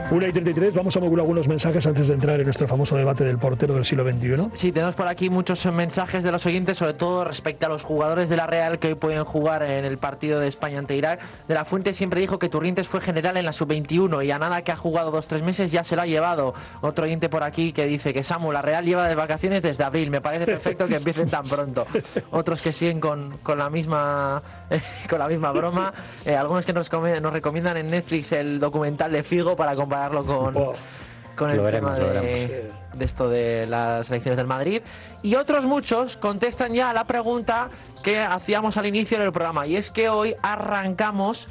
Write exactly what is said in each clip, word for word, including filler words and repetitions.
una y treinta y tres, vamos a mover algunos mensajes antes de entrar en nuestro famoso debate del portero del siglo veintiuno. Sí, tenemos por aquí muchos mensajes de los oyentes, sobre todo respecto a los jugadores de la Real que hoy pueden jugar en el partido de España ante Irak. De la Fuente siempre dijo que Turrientes fue general en la sub veintiuno y a nada que ha jugado dos tres meses ya se lo ha llevado. Otro oyente por aquí que dice que Samu, la Real lleva de vacaciones desde abril, me parece perfecto que empiecen tan pronto. Otros que siguen con, con la misma eh, con la misma broma. Eh, algunos que nos, nos recomiendan en Netflix el documental de Figo para compararlo con... Oh. con el lo veremos, tema de, lo veremos. de esto de las elecciones del Madrid. Y otros muchos contestan ya a la pregunta que hacíamos al inicio del programa, y es que hoy arrancamos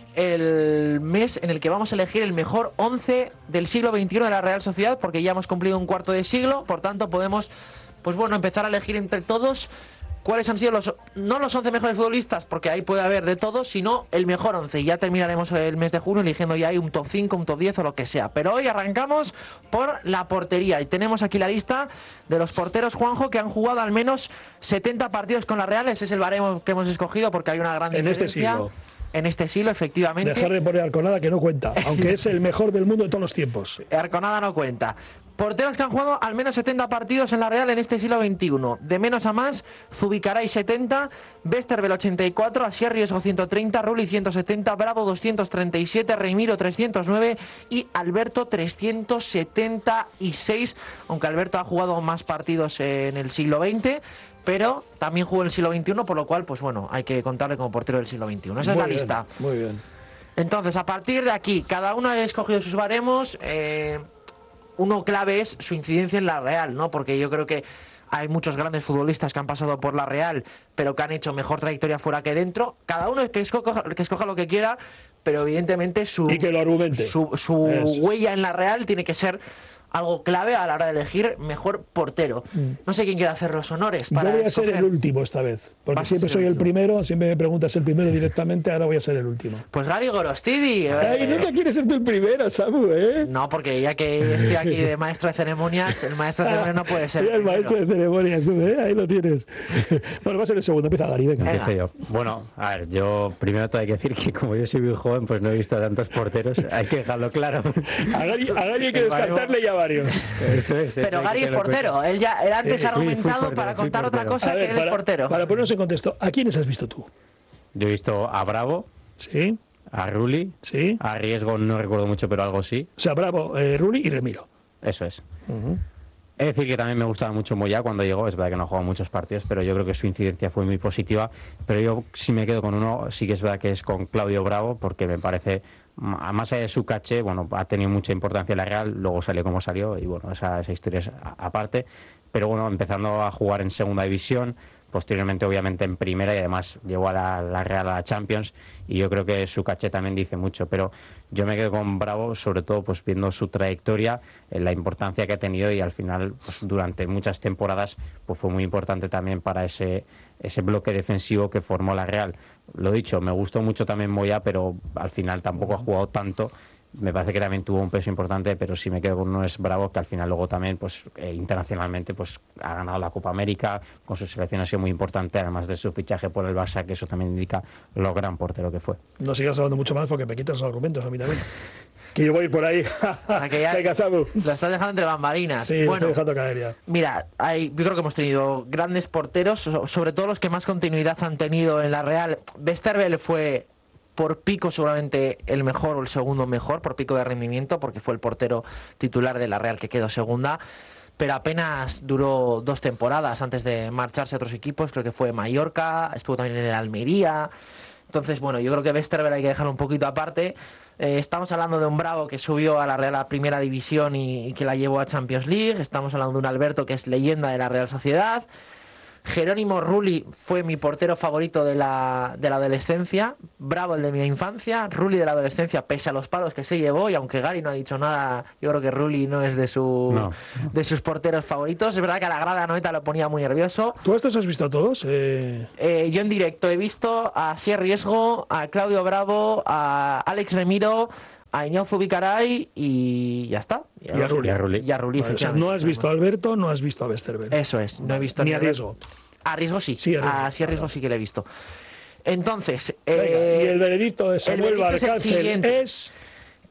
el mes en el que vamos a elegir el mejor once del siglo veintiuno de la Real Sociedad, porque ya hemos cumplido un cuarto de siglo, por tanto podemos, pues bueno, empezar a elegir entre todos cuáles han sido los, no los once mejores futbolistas, porque ahí puede haber de todo, sino el mejor once. Y ya terminaremos el mes de junio eligiendo ya ahí un top cinco, un top diez o lo que sea. Pero hoy arrancamos por la portería. Y tenemos aquí la lista de los porteros, Juanjo, que han jugado al menos setenta partidos con la Real. Ese es el baremo que hemos escogido porque hay una gran en diferencia. Este siglo. En este siglo, efectivamente. Dejar de poner Arconada, que no cuenta, aunque es el mejor del mundo de todos los tiempos. Arconada no cuenta. Porteros que han jugado al menos setenta partidos en la Real en este siglo veintiuno. De menos a más, Zubicaray setenta, Westerveld ochenta y cuatro, Asier Riesgo ciento treinta, Rulli ciento setenta, Bravo doscientos treinta y siete, Remiro trescientos nueve y Alberto trescientos setenta y seis, aunque Alberto ha jugado más partidos en el siglo veinte, pero también jugó en el siglo veintiuno, por lo cual, pues bueno, hay que contarle como portero del siglo veintiuno. Esa Muy es la bien, lista. Muy bien. Entonces, a partir de aquí, cada uno ha escogido sus baremos. Eh, uno clave es su incidencia en la Real, ¿no? Porque yo creo que hay muchos grandes futbolistas que han pasado por la Real, pero que han hecho mejor trayectoria fuera que dentro. Cada uno que escoja, que escoja lo que quiera, pero evidentemente su, y que lo argumente. su, su huella en la Real tiene que ser algo clave a la hora de elegir mejor portero. No sé quién quiere hacer los honores para Yo voy a escoger. ser el último esta vez, porque siempre soy el, el primero, siempre me preguntas el primero directamente, ahora voy a ser el último. Pues Gary Gorostidi. Ay, eh, nunca quieres ser tú el primero, Samu, ¿eh? No, porque ya que estoy aquí de maestro de ceremonias, el maestro de ceremonias no puede ser. Soy el maestro de ceremonias, tú, ¿eh? Ahí lo tienes. Bueno, va a ser el segundo, empieza Gary, venga. Empiezo yo. Bueno, a ver, yo primero te hay que decir que como yo soy muy joven, pues no he visto tantos porteros, hay que dejarlo claro. A Gary, a Gary hay que descartarle ya varios. Eso es, pero Gary es portero, él ya él antes sí, ha argumentado portero, para contar otra cosa ver, que él para, es portero. Para ponernos en contexto, ¿a quiénes has visto tú? Yo he visto a Bravo, sí, a Rulli, sí, a Riesgo no recuerdo mucho, pero algo sí. O sea, Bravo, eh, Rulli y Remiro. Eso es. Uh-huh. Es decir, que también me gustaba mucho Moyá cuando llegó. Es verdad que no ha jugado muchos partidos, pero yo creo que su incidencia fue muy positiva. Pero yo sí me quedo con uno, sí que es verdad que es con Claudio Bravo, porque me parece, más allá de su caché, bueno, ha tenido mucha importancia en la Real, luego salió como salió, y bueno, esa, esa historia es aparte. Pero bueno, empezando a jugar en segunda división, posteriormente obviamente en primera, y además llegó a la, la Real a la Champions, y yo creo que su caché también dice mucho. Pero yo me quedo con Bravo, sobre todo pues viendo su trayectoria, eh, la importancia que ha tenido, y al final pues durante muchas temporadas pues fue muy importante también para ese ese bloque defensivo que formó la Real. Lo dicho, me gustó mucho también Moyá, pero al final tampoco ha jugado tanto. Me parece que también tuvo un peso importante, pero sí me quedo con uno, es Bravo, que al final luego también pues eh, internacionalmente pues ha ganado la Copa América, con su selección ha sido muy importante, además de su fichaje por el Barça, que eso también indica lo gran portero que fue. No sigas hablando mucho más porque me quitas los argumentos a mí también. Que yo voy a ir por ahí. Venga, Samu. Lo estás dejando entre bambalinas. Sí, bueno, lo estoy dejando caer ya. Mira, hay, yo creo que hemos tenido grandes porteros, sobre todo los que más continuidad han tenido en la Real. Westerveld fue por pico seguramente el mejor o el segundo mejor, por pico de rendimiento, porque fue el portero titular de la Real que quedó segunda, pero apenas duró dos temporadas antes de marcharse a otros equipos. Creo que fue Mallorca, estuvo también en el Almería. Entonces, bueno, yo creo que Westerveld hay que dejarlo un poquito aparte. Eh, estamos hablando de un Bravo que subió a la Real a Primera División y, y que la llevó a Champions League. Estamos hablando de un Alberto que es leyenda de la Real Sociedad. Jerónimo Rulli fue mi portero favorito de la, de la adolescencia. Bravo el de mi infancia. Rulli de la adolescencia, pese a los palos que se llevó, y aunque Gary no ha dicho nada, yo creo que Rulli no es de su no. de sus porteros favoritos. Es verdad que a la grada Noeta lo ponía muy nervioso. ¿Tú estos has visto a todos? Eh... Eh, yo en directo he visto a Asier Riesgo, a Claudio Bravo, a Alex Remiro, a Iñigo Zubicaray y ya está. Y a Rulli. Y a Rulli. Y a Rulli, vale, o sea, no has visto a Alberto, no has visto a Westerveld. Eso es, no he visto ni a Riesgo. A Riesgo sí, sí a Riesgo, a, sí, a Riesgo sí que le he visto. Entonces, Venga, eh, y el veredicto de Samuel Valcárcel es...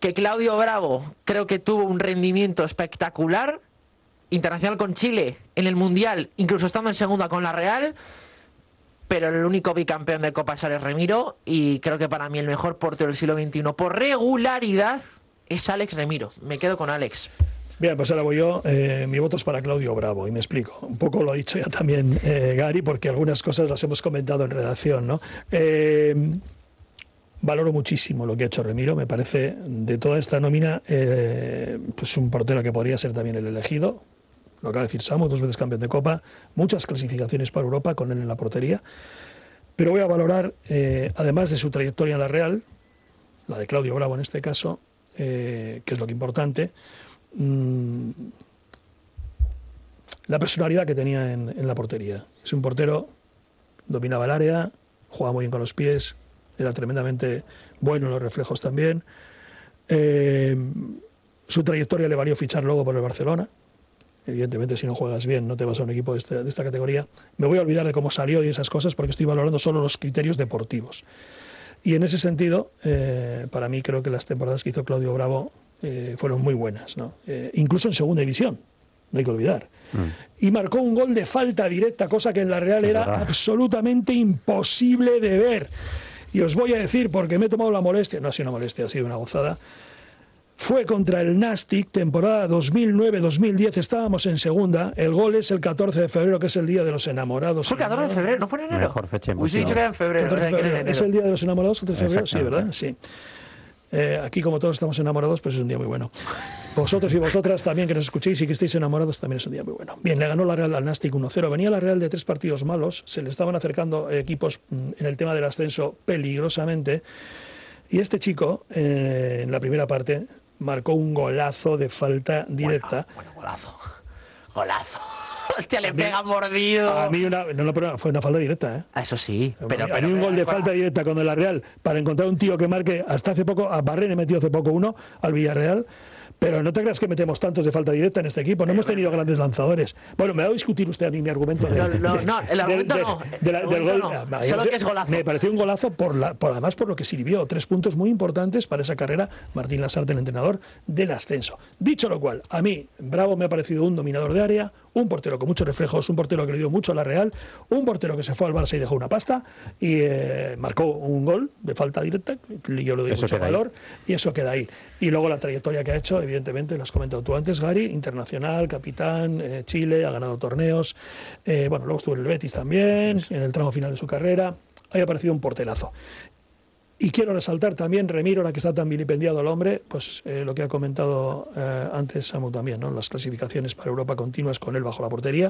que Claudio Bravo creo que tuvo un rendimiento espectacular, internacional con Chile, en el Mundial, incluso estando en segunda con la Real, pero el único bicampeón de Copa es Alex Remiro, y creo que para mí el mejor portero del siglo veintiuno por regularidad es Alex Remiro. Me quedo con Alex. Bien, pues ahora voy yo. Eh, mi voto es para Claudio Bravo, y me explico. Un poco lo ha dicho ya también eh, Gary, porque algunas cosas las hemos comentado en redacción, ¿no? Eh, valoro muchísimo lo que ha hecho Remiro. Me parece, de toda esta nómina, eh, pues un portero que podría ser también el elegido. Lo acaba de decir Samu, dos veces campeón de Copa, muchas clasificaciones para Europa con él en la portería. Pero voy a valorar, eh, además de su trayectoria en la Real, la de Claudio Bravo en este caso, eh, que es lo que es importante, mmm, la personalidad que tenía en, en la portería. Es un portero, dominaba el área, jugaba muy bien con los pies, era tremendamente bueno en los reflejos también. Eh, su trayectoria le valió fichar luego por el Barcelona. Evidentemente, si no juegas bien, no te vas a un equipo de, este, de esta categoría. Me voy a olvidar de cómo salió y esas cosas, porque estoy valorando solo los criterios deportivos. Y en ese sentido, eh, para mí creo que las temporadas que hizo Claudio Bravo eh, fueron muy buenas, ¿no? Eh, incluso en segunda división, no hay que olvidar. Mm. Y marcó un gol de falta directa, cosa que en la Real es era verdad. absolutamente imposible de ver. Y os voy a decir, porque me he tomado la molestia, no ha sido una molestia, ha sido una gozada. Fue contra el Nastic, temporada dos mil nueve dos mil diez, estábamos en segunda. El gol es el catorce de febrero, que es el Día de los Enamorados. ¿Fue el catorce de febrero? ¿No fue en enero? Mejor fecha Uy, sí, dicho que era en febrero. catorce de febrero. ¿Es el Día de los Enamorados, catorce de febrero? Sí, ¿verdad? Sí. Eh, aquí, como todos estamos enamorados, pues es un día muy bueno. Vosotros y vosotras también, que nos escuchéis y que estéis enamorados, también es un día muy bueno. Bien, le ganó la Real al Nastic uno cero. Venía la Real de tres partidos malos. Se le estaban acercando equipos en el tema del ascenso peligrosamente. Y este chico, eh, en la primera parte, marcó un golazo de falta directa. Bueno, bueno golazo. Golazo. Hostia, le pega mordido. A mí una, no, no, fue una falta directa, ¿eh? A eso sí. Pero, a pero, mí un pero, gol de pero, falta directa cuando la Real, para encontrar un tío que marque, hasta hace poco, a Barrene metió hace poco uno, al Villarreal. Pero no te creas que metemos tantos de falta directa en este equipo. No hemos tenido grandes lanzadores. Bueno, me va a discutir usted a mí mi argumento. De, no, no, no, el argumento no. Del gol. No. Solo que es golazo. Me pareció un golazo, por, la, por además por lo que sirvió. Tres puntos muy importantes para esa carrera. Martín Lasarte, el entrenador del ascenso. Dicho lo cual, a mí, Bravo me ha parecido un dominador de área, un portero con muchos reflejos, un portero que le dio mucho a la Real, un portero que se fue al Barça y dejó una pasta y eh, marcó un gol de falta directa, yo le doy eso mucho valor ahí. Y eso queda ahí. Y luego la trayectoria que ha hecho, evidentemente, lo has comentado tú antes, Gary, internacional, capitán, eh, Chile, ha ganado torneos, eh, bueno, luego estuvo en el Betis también, en el tramo final de su carrera, ha aparecido un porterazo. Y quiero resaltar también, Remiro, ahora que está tan vilipendiado el hombre, pues eh, lo que ha comentado eh, antes Samu también, ¿no? Las clasificaciones para Europa continuas con él bajo la portería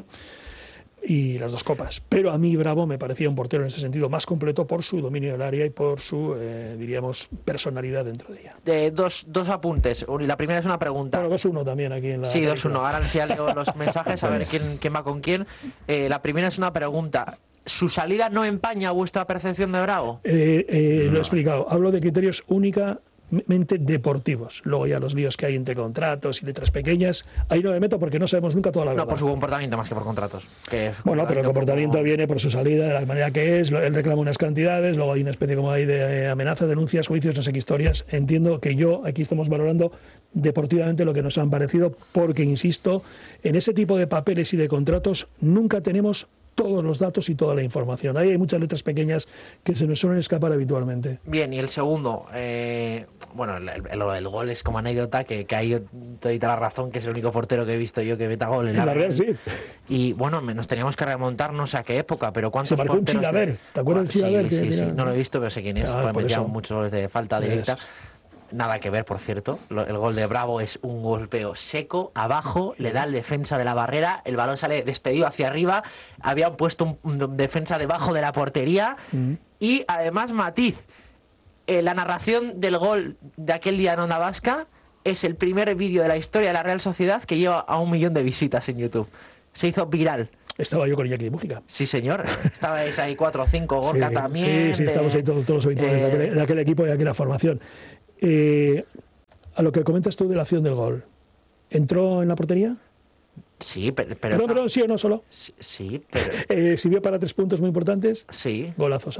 y las dos copas. Pero a mí Bravo me parecía un portero en ese sentido más completo por su dominio del área y por su, eh, diríamos, personalidad dentro de ella. De dos, dos apuntes. La primera es una pregunta. Bueno, dos uno también aquí en la... Sí, dos uno. Ahora sí leo los mensajes a ver quién, quién va con quién. Eh, la primera es una pregunta. ¿Su salida no empaña vuestra percepción de Bravo? Eh, eh, no. Lo he explicado. Hablo de criterios únicamente deportivos. Luego ya los líos que hay entre contratos y letras pequeñas, ahí no me meto porque no sabemos nunca toda la verdad. No, por su comportamiento más que por contratos. Que es bueno, pero el comportamiento como... viene por su salida, de la manera que es, él reclama unas cantidades, luego hay una especie como ahí de amenaza, denuncias, juicios, no sé qué historias. Entiendo que yo, aquí estamos valorando deportivamente lo que nos han parecido, porque, insisto, en ese tipo de papeles y de contratos nunca tenemos todos los datos y toda la información. Ahí hay muchas letras pequeñas que se nos suelen escapar habitualmente. Bien, y el segundo, eh, bueno, el, el, el gol es como anécdota, que, que ahí te doy la razón, que es el único portero que he visto yo que meta gol en la, en la Real, sí. Y bueno, nos teníamos que remontar no sé a qué época, pero ¿cuántos se marcó un Chilaver, de... ¿te acuerdas del Chilaver? Sí, sí, sí, sí, no lo he visto, pero sé quién es, ah, pues metía muchos goles de falta directa. Es. Nada que ver, por cierto. El gol de Bravo es un golpeo seco, abajo, le da el defensa de la barrera, el balón sale despedido hacia arriba, habían puesto un, un defensa debajo de la portería mm. y además, matiz, eh, la narración del gol de aquel día en Onda Vasca es el primer vídeo de la historia de la Real Sociedad que lleva a un millón de visitas en YouTube. Se hizo viral. Estaba yo con Iñaki de Mújica. Sí, señor. Estabais ahí cuatro o cinco, Gorka sí, también. Sí, sí, de... estamos ahí todos, todos los habituales eh... de, aquel, de aquel equipo y de aquella formación. Eh, a lo que comentas tú de la acción del gol, ¿entró en la portería? Sí, pero... pero perdón, perdón, sí o no solo. Sí, sí pero... Eh, ¿Sirvió para tres puntos muy importantes? Sí. Golazo, Samu.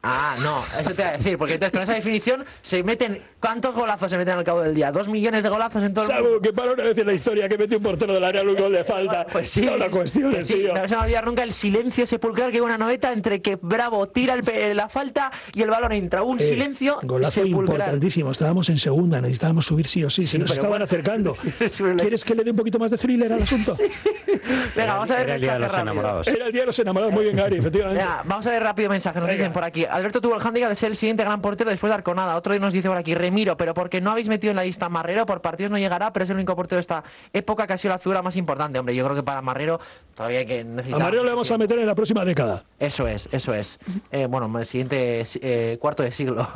Ah, no, eso te iba a decir, porque entonces con esa definición se meten... ¿Cuántos golazos se meten al cabo del día? ¿Dos millones de golazos en todo el mundo? Sabu, que para una vez en la historia que mete un portero del área un gol de falta. Pues sí, no la cuestión que es, sí, tío. no se me olvida nunca el silencio sepulcral que hay una noveta entre que Bravo tira el pe- la falta y el balón entra. Un Eh, silencio Golazo sepulcral. importantísimo. Estábamos en segunda, necesitábamos subir sí o sí. Sí, Se nos pero estaban bueno. acercando. Sí, pero- ¿Quieres que le dé un poquito más de thriller al asunto? Sí. Venga, vamos a ver Era el día de mensaje los rápido. enamorados. Era el día de los enamorados. Muy bien, Gary, efectivamente. Venga, vamos a ver rápido mensaje. Nos Venga. dicen por aquí. Alberto tuvo el hándicap de ser el siguiente gran portero después de Arconada. Otro día nos dice por aquí, Remiro, pero porque no habéis metido en la lista a Marrero, por partidos no llegará, pero es el único portero de esta época que ha sido la figura más importante. Hombre, yo creo que para Marrero todavía hay que A necesitar... Mario le vamos a meter en la próxima década. Eso es, eso es. Eh, bueno, el siguiente eh, cuarto de siglo.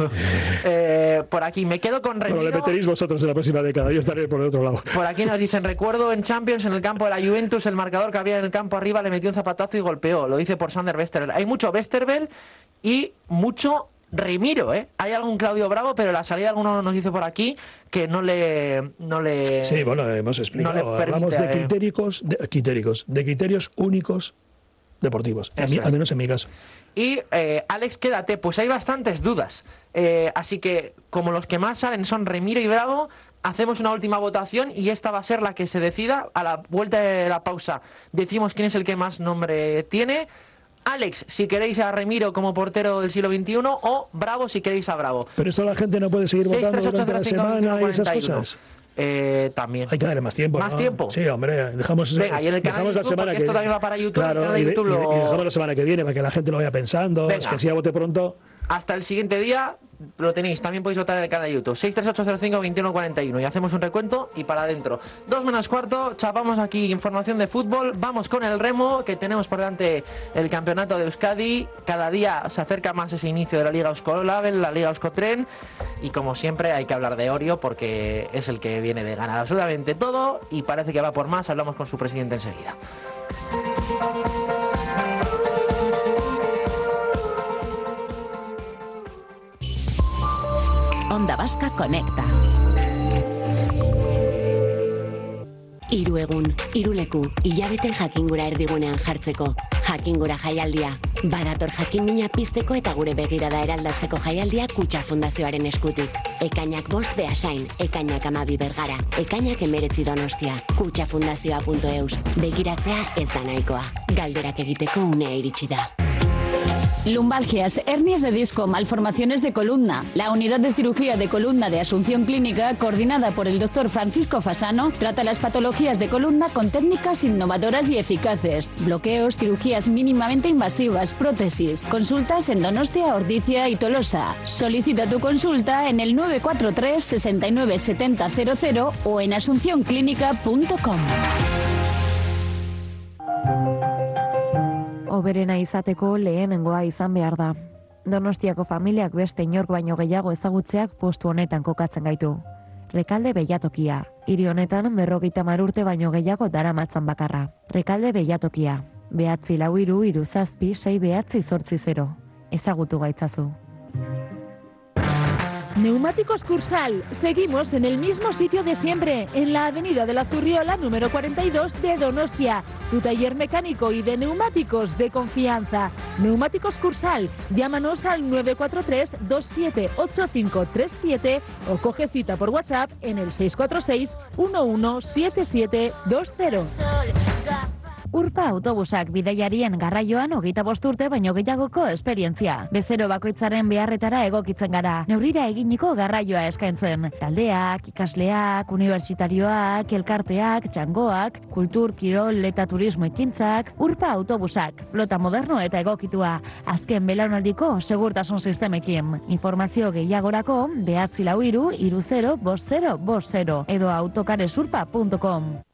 eh, por aquí, me quedo con Bueno, le Remiro. meteréis vosotros en la próxima década. Yo estaré por el otro lado. Por aquí nos dicen, recuerdo en Champions, en el campo de la Juventus, el marcador que había en el campo arriba le metió un zapatazo y golpeó. Lo dice por Sander Westerveld. Hay mucho Westerveld y mucho Remiro, ¿eh? Hay algún Claudio Bravo, pero la salida alguno nos dice por aquí que no le... No le Sí, bueno, hemos explicado. no le permite, Hablamos de eh. critéricos, de, critéricos, de criterios únicos deportivos. A mí, Eso es. al menos en mi caso. Y eh, Alex, quédate, pues hay bastantes dudas. Eh, así que, como los que más salen son Remiro y Bravo, hacemos una última votación y esta va a ser la que se decida. A la vuelta de la pausa decimos quién es el que más nombre tiene. Alex, si queréis a Remiro como portero del siglo veintiuno, o Bravo si queréis a Bravo. Pero esto la gente no puede seguir seis votando tres ocho durante la cero cinco semana y veintiuno esas cuarenta y uno. cosas. Eh, también. Hay que darle más tiempo. ¿Más ¿no? tiempo? Sí, hombre, dejamos, Venga, y en el canal dejamos de la YouTube, semana porque que esto también va para YouTube, Claro, en el canal de y, de- YouTube y de- lo- y dejamos la semana que viene para que la gente lo vaya pensando. Venga. Es que si a bote pronto. Hasta el siguiente día lo tenéis. También podéis votar en el canal de YouTube. seis tres ocho cero cinco veintiuno cuarenta y uno. Y hacemos un recuento y para adentro. Dos menos cuarto. Chapamos aquí información de fútbol. Vamos con el remo, que tenemos por delante el campeonato de Euskadi. Cada día se acerca más ese inicio de la Liga Euskolabel, la Liga Euskotren. Y como siempre hay que hablar de Orio porque es el que viene de ganar absolutamente todo. Y parece que va por más. Hablamos con su presidente enseguida. Onda Vasca Conecta. Hiru egun, hiru leku, hilabeten jakingura erdigunean jartzeko. Jakingura jaialdia. Badator jakimina pizteko eta gure begirada eraldatzeko jaialdia Kutxa Fundazioaren eskutik. Ekainak bost Beasain, ekainak amabi Bergara, ekainak emeretzi Donostia. kutxafundazioa punto eus. Begiratzea ez da nahikoa. Galderak egiteko unea iritsi da. Lumbalgias, hernias de disco, malformaciones de columna. La unidad de cirugía de columna de Asunción Clínica, coordinada por el doctor Francisco Fasano, trata las patologías de columna con técnicas innovadoras y eficaces. Bloqueos, cirugías mínimamente invasivas, prótesis. Consultas en Donostia, Ordizia y Tolosa. Solicita tu consulta en el nueve cuatro tres, seis nueve siete cero cero cero o en asunción clínica punto com. Oberena izateko lehenengoa izan behar da. Donostiako familiak beste inork baino gehiago ezagutzeak postu honetan kokatzen gaitu. Rekalde Behiatokia. Hiri honetan berrogeita hamar urte baino gehiago daramatzan bakarra. Rekalde Behiatokia. Behatzi lau hiru hiru zazpi sei behatzi zortzi zero. Ezagutu gaitzazu. Neumáticos Cursal. Seguimos en el mismo sitio de siempre, en la avenida de la Zurriola número cuarenta y dos de Donostia. Tu taller mecánico y de neumáticos de confianza. Neumáticos Cursal. Llámanos al nueve cuatro tres, dos siete ocho cinco tres siete o coge cita por WhatsApp en el seis cuatro seis, uno uno siete siete dos cero. Urpa autobusak bidaiarien garraioan hogeita bost urte baino gehiagoko esperientzia. Bezero bakoitzaren beharretara egokitzen gara. Neurrira eginiko garraioa eskaintzen. Taldeak, ikasleak, unibertsitarioak, elkarteak, txangoak, kultur, kirol eta turismo ekintzak, Urpa autobusak. Flota moderno eta egokitua. Azken belaunaldiko segurtasun sistemekin. Informazio gehiagorako behatzi lau hiru hiru zero bost zero bost zero edo autokaresurpa punto com.